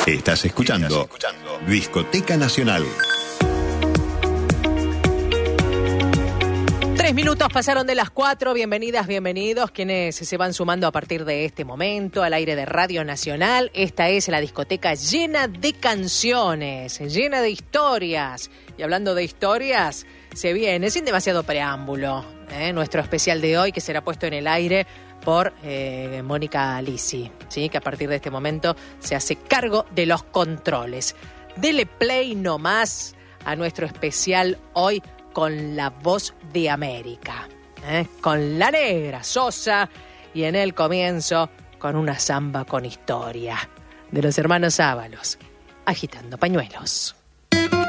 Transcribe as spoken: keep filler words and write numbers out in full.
Estás escuchando Discoteca Nacional. Tres minutos pasaron de las cuatro. Bienvenidas, bienvenidos quienes se van sumando a partir de este momento al aire de Radio Nacional. Esta es la discoteca llena de canciones, llena de historias. Y hablando de historias, se viene sin demasiado preámbulo, ¿eh? nuestro especial de hoy, que será puesto en el aire por eh, Mónica Lisi, ¿sí? que a partir de este momento se hace cargo de los controles. Dele play nomás a nuestro especial hoy con la voz de América, ¿eh? con la negra Sosa, y en el comienzo con una samba con historia de los hermanos Ábalos, Agitando Pañuelos.